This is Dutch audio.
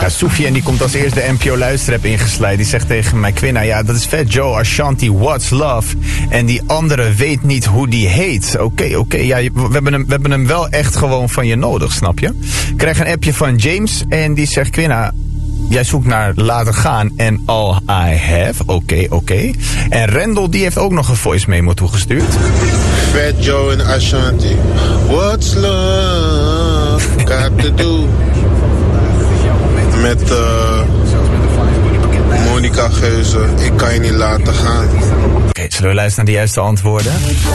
Soufiane die komt als eerste de NPO Luisterapp ingeslijt. Die zegt tegen mij, Quinna, ja, dat is Fat Joe, Ashanti, What's Love. En die andere weet niet hoe die heet. Oké, ja, we hebben hem wel echt gewoon van je nodig, snap je? Ik krijg een appje van James en die zegt, Quinna, jij zoekt naar Laten Gaan en All I Have. Oké. En Rendel die heeft ook nog een voice memo toegestuurd. Fat Joe en Ashanti. What's love got to do? Met Monica Geuze. Ik kan je niet laten gaan. Oké, zullen we luisteren naar de juiste antwoorden?